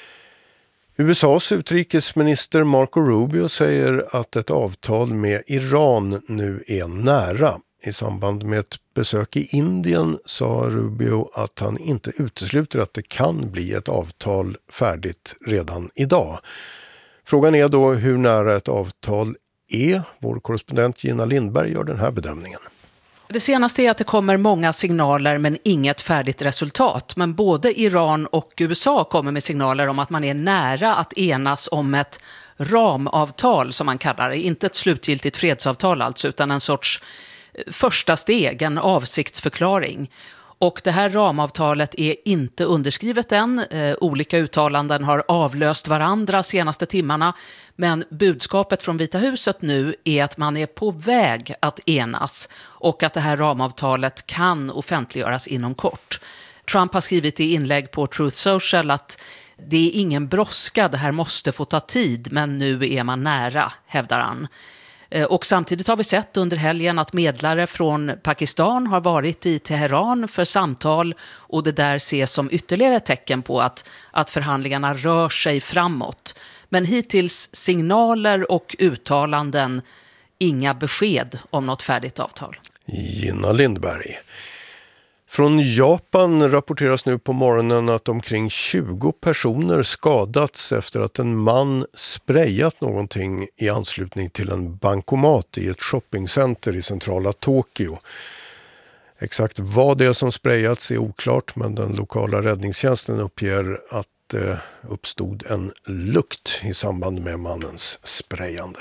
U S A:s utrikesminister Marco Rubio säger att ett avtal med Iran nu är nära. I samband med ett besök i Indien sa Rubio att han inte utesluter att det kan bli ett avtal färdigt redan idag. Frågan är då hur nära ett avtal är. Vår korrespondent Gina Lindberg gör den här bedömningen. Det senaste är att det kommer många signaler men inget färdigt resultat. Men både Iran och U S A kommer med signaler om att man är nära att enas om ett ramavtal som man kallar det. Inte ett slutgiltigt fredsavtal alltså, utan en sorts första steg, en avsiktsförklaring. Och det här ramavtalet är inte underskrivet än. Eh, olika uttalanden har avlöst varandra senaste timmarna. Men budskapet från Vita huset nu är att man är på väg att enas. Och att det här ramavtalet kan offentliggöras inom kort. Trump har skrivit i inlägg på Truth Social att det är ingen brådska, det här måste få ta tid. Men nu är man nära, hävdar han. Och samtidigt har vi sett under helgen att medlare från Pakistan har varit i Teheran för samtal och det där ses som ytterligare tecken på att, att förhandlingarna rör sig framåt. Men hittills signaler och uttalanden, inga besked om något färdigt avtal. Gina Lindberg. Från Japan rapporteras nu på morgonen att omkring tjugo personer skadats efter att en man sprayat någonting i anslutning till en bankomat i ett shoppingcenter i centrala Tokyo. Exakt vad det är som sprayats är oklart, men den lokala räddningstjänsten uppger att det uppstod en lukt i samband med mannens sprayande.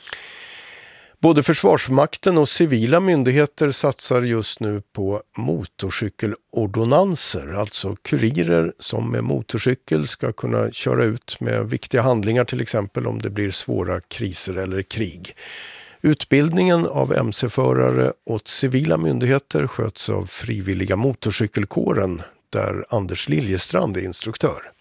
Både Försvarsmakten och civila myndigheter satsar just nu på motorcykelordonanser, alltså kurirer som med motorcykel ska kunna köra ut med viktiga handlingar, till exempel om det blir svåra kriser eller krig. Utbildningen av M C-förare åt civila myndigheter sköts av frivilliga motorcykelkåren där Anders Liljestrand är instruktör.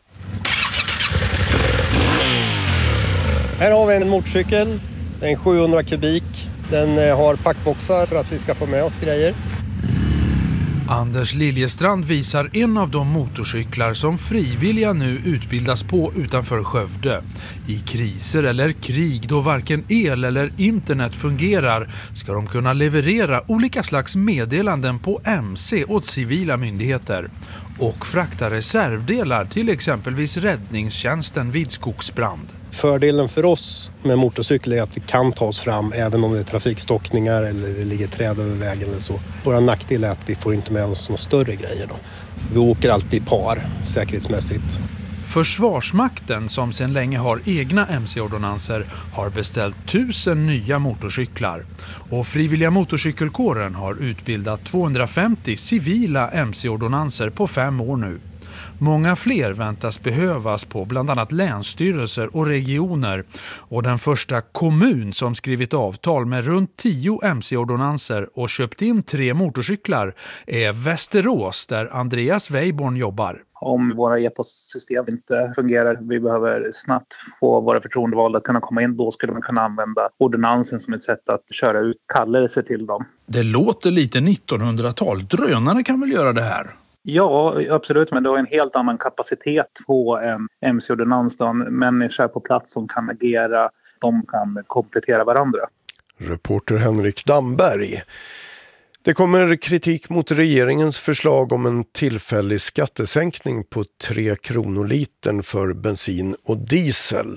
Här har vi en motorcykel. Den är sjuhundra kubik. Den har packboxar för att vi ska få med oss grejer. Anders Liljestrand visar en av de motorcyklar som frivilliga nu utbildas på utanför Skövde. I kriser eller krig då varken el eller internet fungerar ska de kunna leverera olika slags meddelanden på M C åt civila myndigheter och frakta reservdelar till exempelvis räddningstjänsten vid skogsbrand. Fördelen för oss med motorcykel är att vi kan ta oss fram även om det är trafikstockningar eller det ligger träd över vägen eller så. Våra nackdel är att vi får inte med oss några större grejer då. Vi åker alltid i par säkerhetsmässigt. Försvarsmakten, som sedan länge har egna M C-ordonanser, har beställt tusen nya motorcyklar. Och frivilliga motorcykelkåren har utbildat tvåhundrafemtio civila M C-ordonanser på fem år nu. Många fler väntas behövas på bland annat länsstyrelser och regioner. Och den första kommun som skrivit avtal med runt tio M C-ordonanser och köpt in tre motorcyklar är Västerås, där Andreas Weiborn jobbar. Om våra e-postsystem inte fungerar, vi behöver snabbt få våra förtroendevalda att kunna komma in, då skulle man kunna använda ordonansen som ett sätt att köra ut kallelser till dem. Det låter lite nittonhundratal. Drönare kan väl göra det här? Ja, absolut, men det har en helt annan kapacitet på en M C-ordonans. Människor på plats som kan agera, de kan komplettera varandra. Reporter Henrik Damberg. Det kommer kritik mot regeringens förslag om en tillfällig skattesänkning på tre kronor litern för bensin och diesel.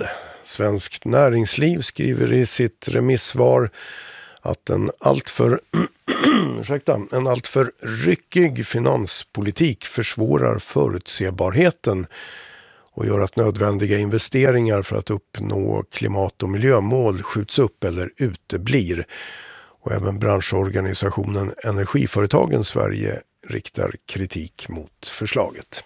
Svenskt Näringsliv skriver i sitt remissvar att en alltför, ursäkta, en alltför ryckig finanspolitik försvårar förutsebarheten och gör att nödvändiga investeringar för att uppnå klimat- och miljömål skjuts upp eller uteblir. Och även branschorganisationen Energiföretagen Sverige riktar kritik mot förslaget.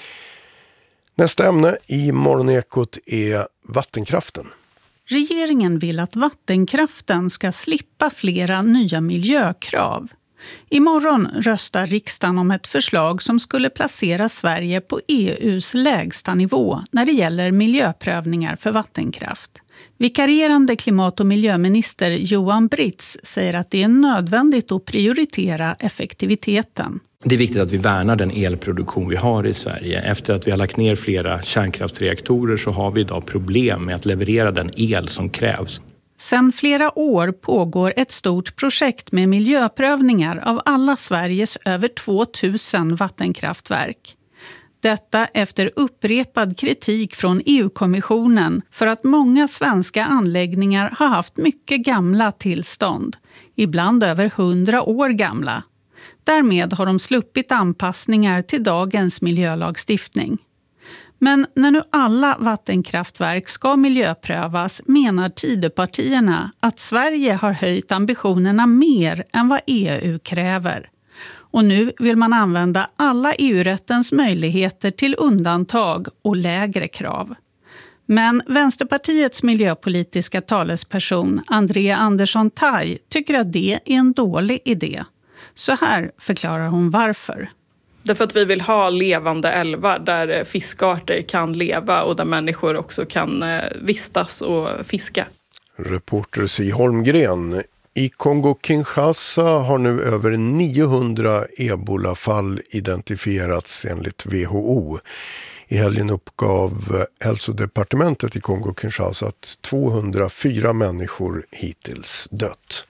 Nästa ämne i Morgonekot är vattenkraften. Regeringen vill att vattenkraften ska slippa flera nya miljökrav. Imorgon röstar riksdagen om ett förslag som skulle placera Sverige på E U:s lägsta nivå när det gäller miljöprövningar för vattenkraft. Vikarierande klimat- och miljöminister Johan Britz säger att det är nödvändigt att prioritera effektiviteten. Det är viktigt att vi värnar den elproduktion vi har i Sverige. Efter att vi har lagt ner flera kärnkraftsreaktorer så har vi idag problem med att leverera den el som krävs. Sedan flera år pågår ett stort projekt med miljöprövningar av alla Sveriges över tvåtusen vattenkraftverk. Detta efter upprepad kritik från E U-kommissionen för att många svenska anläggningar har haft mycket gamla tillstånd, ibland över hundra år gamla. Därmed har de sluppit anpassningar till dagens miljölagstiftning. Men när nu alla vattenkraftverk ska miljöprövas menar Tidöpartierna att Sverige har höjt ambitionerna mer än vad E U kräver. Och nu vill man använda alla E U-rättens möjligheter till undantag och lägre krav. Men Vänsterpartiets miljöpolitiska talesperson Andrea Andersson Tai tycker att det är en dålig idé. Så här förklarar hon varför. Därför att vi vill ha levande älvar där fiskarter kan leva och där människor också kan vistas och fiska. Reporter Si Holmgren. I Kongo-Kinshasa har nu över niohundra ebolafall identifierats enligt W H O. I helgen uppgav hälsodepartementet i Kongo-Kinshasa att tvåhundrafyra människor hittills dött.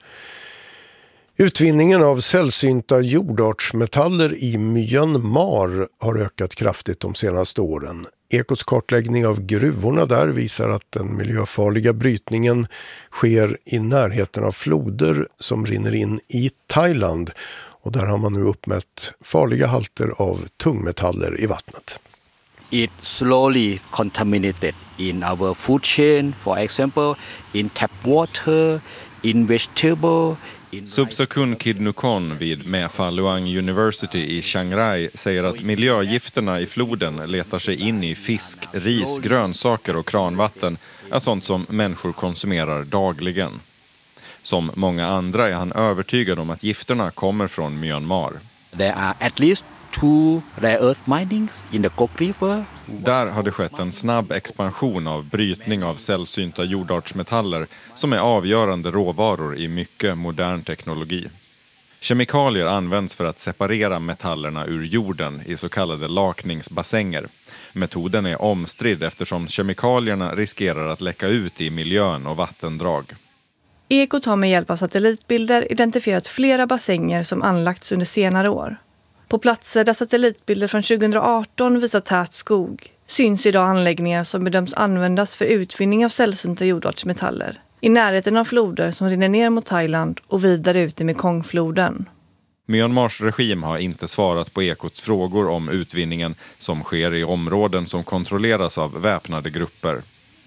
Utvinningen av sällsynta jordartsmetaller i Myanmar har ökat kraftigt de senaste åren. Ekots kartläggning av gruvorna där visar att den miljöfarliga brytningen sker i närheten av floder som rinner in i Thailand. Och där har man nu uppmätt farliga halter av tungmetaller i vattnet. It slowly contaminated in our food chain, for example, in tap water, in vegetable. Subsakun Kidnukon vid Mefa Luang University i Chiang Rai säger att miljögifterna i floden letar sig in i fisk, ris, grönsaker och kranvatten är sånt som människor konsumerar dagligen. Som många andra är han övertygad om att gifterna kommer från Myanmar. There are at least two rare earth minings in the Kok River. Där har det skett en snabb expansion av brytning av sällsynta jordartsmetaller som är avgörande råvaror i mycket modern teknologi. Kemikalier används för att separera metallerna ur jorden i så kallade lakningsbassänger. Metoden är omstridd eftersom kemikalierna riskerar att läcka ut i miljön och vattendrag. Ekot har med hjälp av satellitbilder identifierat flera bassänger som anlagts under senare år. På platser där satellitbilder från tjugoarton visar tät skog syns idag anläggningar som bedöms användas för utvinning av sällsynta jordartsmetaller i närheten av floder som rinner ner mot Thailand och vidare ut i Mekongfloden. Myanmars regim har inte svarat på Ekots frågor om utvinningen som sker i områden som kontrolleras av väpnade grupper.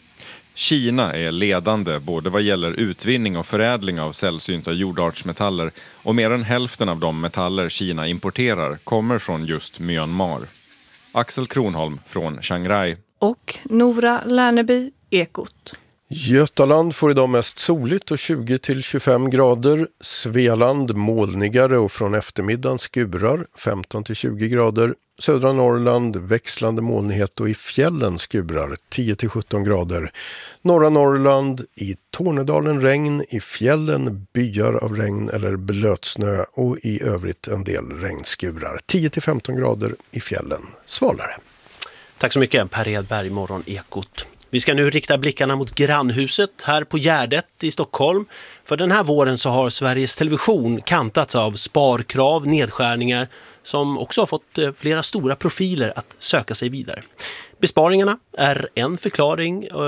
Kina är ledande både vad gäller utvinning och förädling av sällsynta jordartsmetaller och mer än hälften av de metaller Kina importerar kommer från just Myanmar. Axel Kronholm från Chiang Rai. Och Nora Lärneby, Ekot. Götaland får idag mest soligt och tjugo till tjugofem grader. Svealand molnigare och från eftermiddagen skurar femton till tjugo grader. Södra Norrland växlande molnighet och i fjällen skurar tio till sjutton grader. Norra Norrland i Tornedalen regn, i fjällen byar av regn eller blötsnö och i övrigt en del regnskurar. tio till femton grader i fjällen svalare. Tack så mycket Per Edberg, Morgon Ekot. Vi ska nu rikta blickarna mot grannhuset här på Gärdet i Stockholm. För den här våren så har Sveriges Television kantats av sparkrav, nedskärningar som också har fått flera stora profiler att söka sig vidare. Besparingarna är en förklaring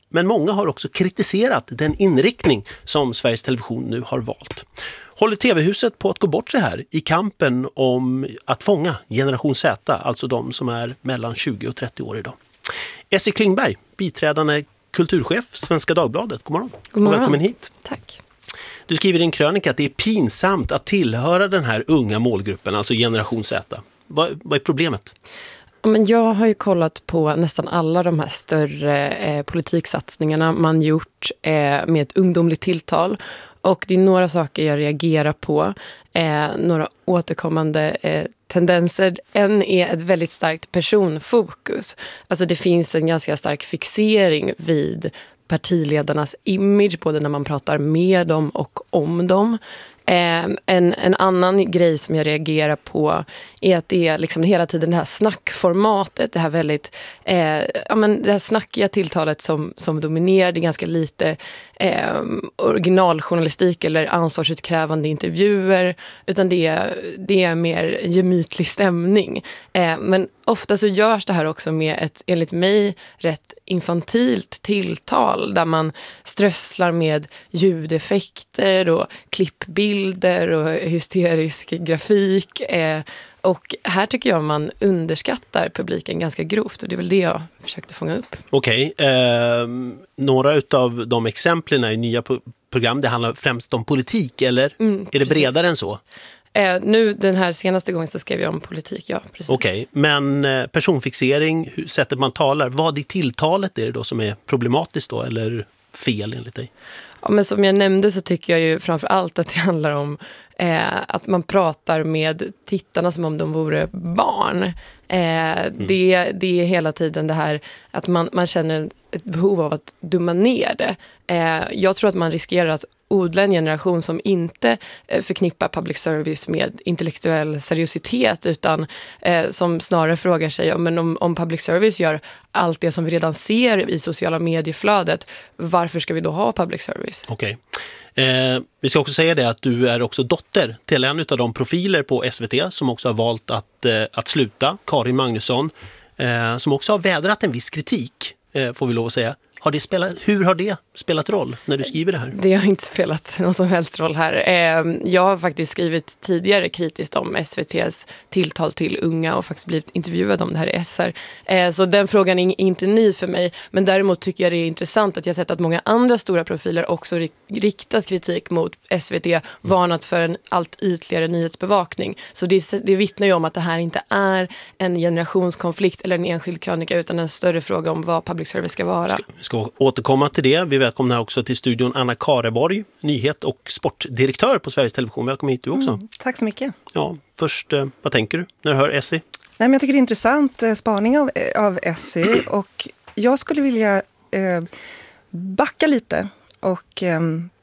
Men många har också kritiserat den inriktning som Sveriges Television nu har valt. Håller T V-huset på att gå bort sig här i kampen om att fånga generation Z, alltså de som är mellan tjugo och trettio år idag? Essie Klingberg, biträdande kulturchef, Svenska Dagbladet. God morgon. God morgon. Välkommen hit. Tack. Du skriver i din krönika att det är pinsamt att tillhöra den här unga målgruppen, alltså generation Z. Vad, vad är problemet? Men jag har ju kollat på nästan alla de här större eh, politiksatsningarna man gjort eh, med ett ungdomligt tilltal. Och det är några saker jag reagerar på. Eh, några återkommande eh, tendenser. En är ett väldigt starkt personfokus. Alltså det finns en ganska stark fixering vid partiledarnas image, både när man pratar med dem och om dem. Eh, en, en annan grej som jag reagerar på är att det är liksom hela tiden det här snackformatet, det här väldigt eh, ja, men det här snackiga tilltalet som, som dominerar. Det är ganska lite eh, originaljournalistik eller ansvarsutkrävande intervjuer, utan det är, det är mer gemytlig stämning. Eh, men ofta så görs det här också med ett, enligt mig, rätt infantilt tilltal där man strösslar med ljudeffekter och klippbilder och hysterisk grafik. Eh, och här tycker jag man underskattar publiken ganska grovt, och det är väl det jag försökte fånga upp. Okej, okay. eh, några av de exemplen i nya program, det handlar främst om politik, eller mm, är det bredare precis. Än så? Eh, nu den här senaste gången så skrev jag om politik, ja precis. Okej, okay. Men eh, personfixering, hur, sättet man talar, vad i tilltalet är det då som är problematiskt då, eller fel enligt dig? Ja, men som jag nämnde så tycker jag ju framför allt att det handlar om eh, att man pratar med tittarna som om de vore barn. Eh, mm. det, det är hela tiden det här att man, man känner ett behov av att dumma ner det. Eh, jag tror att man riskerar att odla en generation som inte eh, förknippar public service med intellektuell seriositet, utan eh, som snarare frågar sig ja, men om, om public service gör allt det som vi redan ser i sociala medieflödet, varför ska vi då ha public service? Okej. Okay. Eh, vi ska också säga det att du är också dotter till en av de profiler på S V T som också har valt att, eh, att sluta, Karin Magnusson, eh, som också har vädrat en viss kritik, eh, får vi lov att säga. Har det spelat, hur har det spelat roll när du skriver det här? Det har inte spelat någon som helst roll här. Jag har faktiskt skrivit tidigare kritiskt om S V T:s tilltal till unga och faktiskt blivit intervjuad om det här i S R. Så den frågan är inte ny för mig. Men däremot tycker jag det är intressant att jag sett att många andra stora profiler också riktat kritik mot S V T, varnat för en allt ytligare nyhetsbevakning. Så det, det vittnar ju om att det här inte är en generationskonflikt eller en enskild krönika, utan en större fråga om vad public service ska vara. Ska, ska återkomma till det. Vi välkomnar också till studion Anna Kareborg, nyhet- och sportdirektör på Sveriges Television. Välkommen hit du också. Mm, tack så mycket. Ja, först, eh, vad tänker du när du hör Essie? Nej, men jag tycker det är intressant eh, spaning av, av Essie, och jag skulle vilja eh, backa lite och eh,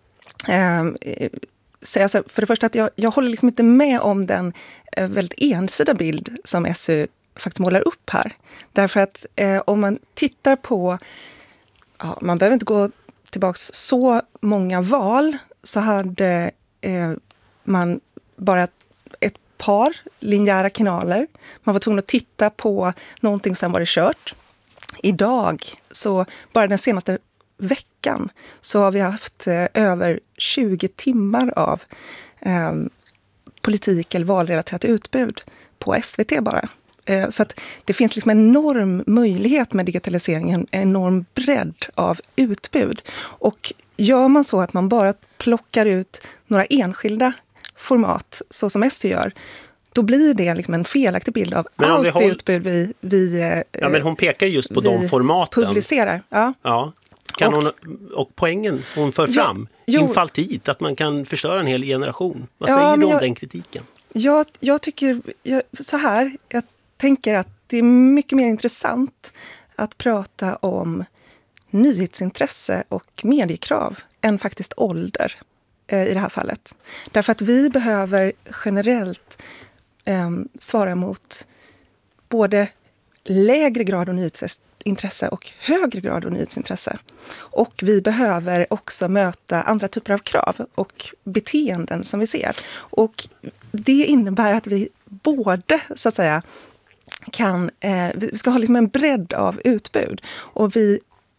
eh, säga så här, för det första att jag, jag håller liksom inte med om den eh, väldigt ensida bild som Essie faktiskt målar upp här. Därför att eh, om man tittar på, ja, man behöver inte gå tillbaks så många val, så hade eh, man bara ett par linjära kanaler. Man var tvungen att titta på någonting som var det kört. Idag, så bara den senaste veckan, så har vi haft eh, över tjugo timmar av eh, politik eller valrelaterat utbud på S V T bara. Så att det finns liksom en enorm möjlighet med digitaliseringen, en enorm bredd av utbud. Och gör man så att man bara plockar ut några enskilda format, så som S T gör, då blir det liksom en felaktig bild av allt håll... det utbud vi, vi Ja, men hon pekar just på de formaten. Publicerar, ja. Ja. Kan och, hon, och poängen hon för fram, ja, infaltit, att man kan förstöra en hel generation. Vad ja, säger du om jag, den kritiken? Jag, jag tycker jag, så här, jag tänker att det är mycket mer intressant att prata om nyhetsintresse och mediekrav än faktiskt ålder eh, i det här fallet. Därför att vi behöver generellt eh, svara mot både lägre grad av nyhetsintresse och högre grad av nyhetsintresse. Och vi behöver också möta andra typer av krav och beteenden som vi ser. Och det innebär att vi både, så att säga, kan, eh, vi ska ha liksom en bredd av utbud. Och vi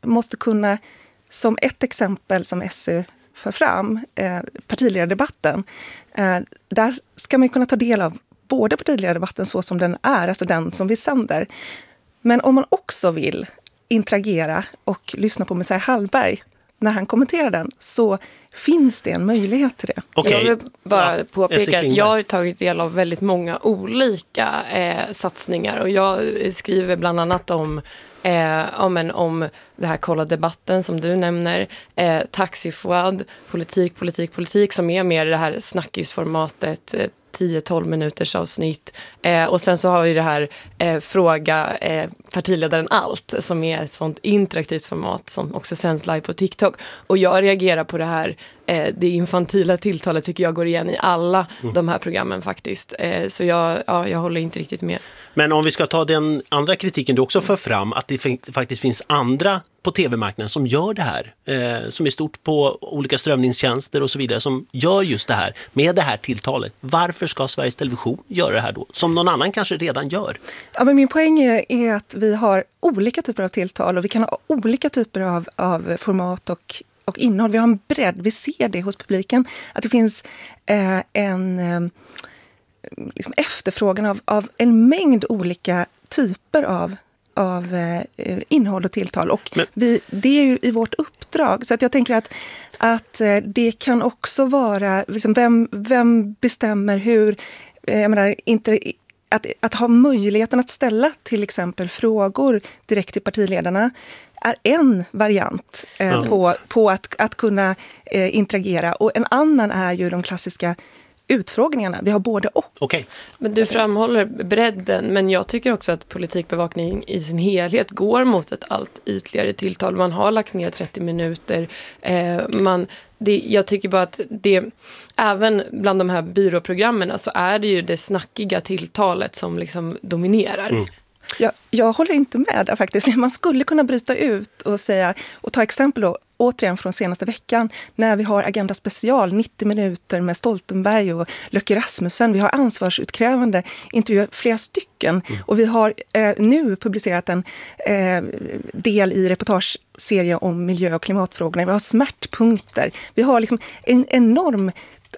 måste kunna, som ett exempel som S U för fram, eh, partiledardebatten, eh, där ska man kunna ta del av både partiledardebatten så som den är, alltså den som vi sänder. Men om man också vill interagera och lyssna på Messiah Hallberg när han kommenterar den, så finns det en möjlighet till det. Okay. Jag vill bara ja. påpeka att jag har tagit del av väldigt många olika eh, satsningar, och jag skriver bland annat om Eh, ja, men om det här Kolla debatten som du nämner, eh, Taxi Fouad, politik, politik, politik, som är mer det här snackisformatet, eh, tio tolv minuters avsnitt. Eh, och sen så har vi det här eh, Fråga eh, partiledaren allt, som är ett sånt interaktivt format som också sänds live på TikTok. Och jag reagerar på det här, eh, det infantila tilltalet tycker jag går igen i alla mm. de här programmen faktiskt. Eh, så jag, ja, jag håller inte riktigt med. Men om vi ska ta den andra kritiken du också för fram, att det f- faktiskt finns andra på tv-marknaden som gör det här, eh, som är stort på olika strömningstjänster och så vidare, som gör just det här med det här tilltalet. Varför ska Sveriges Television göra det här då? Som någon annan kanske redan gör. Ja, men min poäng är att vi har olika typer av tilltal och vi kan ha olika typer av, av format och, och innehåll. Vi har en bredd, vi ser det hos publiken, att det finns eh, en... Eh, liksom efterfrågan av, av en mängd olika typer av, av eh, innehåll och tilltal. Och Men. vi, det är ju i vårt uppdrag. Så att jag tänker att, att eh, det kan också vara, liksom, vem, vem bestämmer hur, eh, jag menar, inte, att, att ha möjligheten att ställa till exempel frågor direkt till partiledarna är en variant eh, mm. på, på att, att kunna eh, interagera. Och en annan är ju de klassiska utfrågningarna. Vi har både och. Okay. Men du framhåller bredden, men jag tycker också att politikbevakning i sin helhet går mot ett allt ytligare tilltal. Man har lagt ner trettio minuter. Eh, man, det, jag tycker bara att det, även bland de här byråprogrammen så är det ju det snackiga tilltalet som liksom dominerar. Mm. Jag, jag håller inte med där faktiskt. Man skulle kunna bryta ut och säga, och ta exempel då, återigen från senaste veckan, när vi har Agenda Special, nittio minuter med Stoltenberg och Löcke Rasmussen. Vi har ansvarsutkrävande intervjuer, flera stycken. Mm. Och vi har eh, nu publicerat en eh, del i reportageserie om miljö- och klimatfrågorna. Vi har smärtpunkter. Vi har liksom en enorm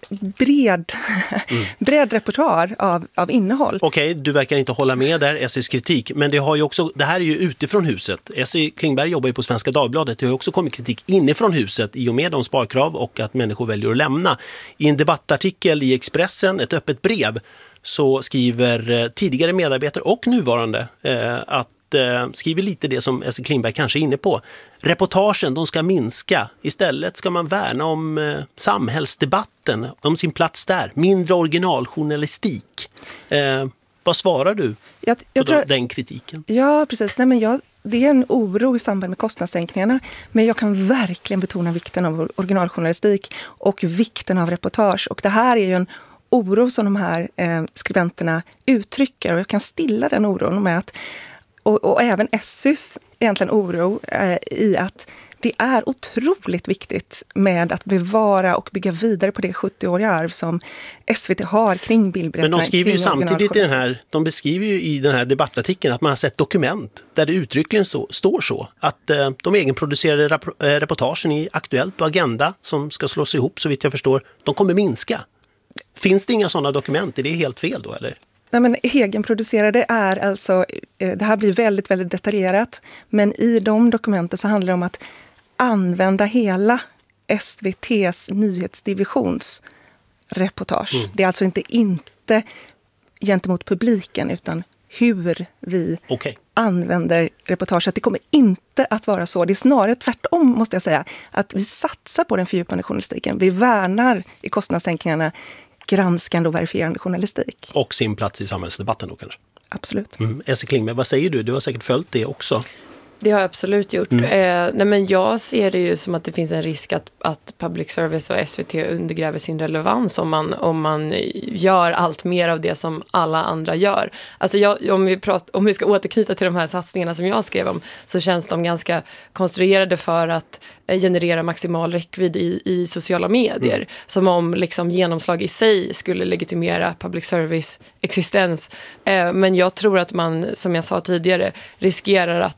bred, mm. bred repertoar av, av innehåll. Okej, okay, du verkar inte hålla med där, S E:s kritik. Men det, har ju också, det här är ju utifrån huset. S E Klingberg jobbar ju på Svenska Dagbladet. Det har ju också kommit kritik inifrån huset i och med de sparkrav och att människor väljer att lämna. I en debattartikel i Expressen, ett öppet brev, så skriver tidigare medarbetare och nuvarande eh, att skriver lite det som S E Klingberg kanske är inne på. Reportagen, de ska minska. Istället ska man värna om eh, samhällsdebatten, om sin plats där. Mindre originaljournalistik. Eh, vad svarar du jag, jag på tror, den kritiken? Ja, precis. Nej, men jag, det är en oro i samband med kostnadssänkningarna. Men jag kan verkligen betona vikten av originaljournalistik och vikten av reportage. Och det här är ju en oro som de här eh, skribenterna uttrycker. Och jag kan stilla den oron med att Och, och även S U:s egentligen oro eh, i att det är otroligt viktigt med att bevara och bygga vidare på det sjuttioåriga arv som S V T har kring bildberättarna. Men de skriver ju samtidigt i den här, de beskriver ju i den här debattartikeln att man har sett dokument där det uttryckligen stå, står så att eh, de egenproducerade rap, eh, reportagen i Aktuellt och Agenda som ska slås ihop, så vitt jag förstår, de kommer minska. Finns det inga sådana dokument? Är det helt fel då, eller? Nej, men egenproducerade är alltså, det här blir väldigt, väldigt detaljerat, men i de dokumenten så handlar det om att använda hela S V T:s nyhetsdivisions reportage. Mm. Det är alltså inte, inte gentemot publiken utan hur vi okay. använder reportage. Att det kommer inte att vara så. Det är snarare tvärtom, måste jag säga, att vi satsar på den fördjupande journalistiken. Vi värnar i kostnadssänkningarna granskande och verifierande journalistik. Och sin plats i samhällsdebatten då kanske? Absolut. Mm. S E Klingberg, vad säger du? Du har säkert följt det också. Det har jag absolut gjort. Mm. Eh, nej men jag ser det ju som att det finns en risk att, att public service och S V T undergräver sin relevans om man, om man gör allt mer av det som alla andra gör. Alltså jag, om, vi pratar, om vi ska återknyta till de här satsningarna som jag skrev om, så känns de ganska konstruerade för att eh, generera maximal räckvidd i, i sociala medier. Mm. Som om liksom, genomslag i sig skulle legitimera public service existens. Eh, men jag tror att man, som jag sa tidigare, riskerar att, att fjärr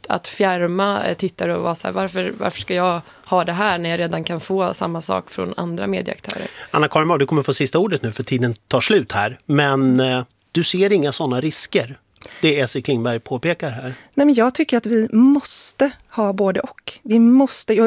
skärma tittare och vara så här, varför, varför ska jag ha det här när jag redan kan få samma sak från andra medieaktörer? Anna-Karin Mau, du kommer få sista ordet nu för tiden tar slut här. Men eh, du ser inga sådana risker? Det Essie Klingberg påpekar här. Nej, men jag tycker att vi måste ha både och. Vi måste,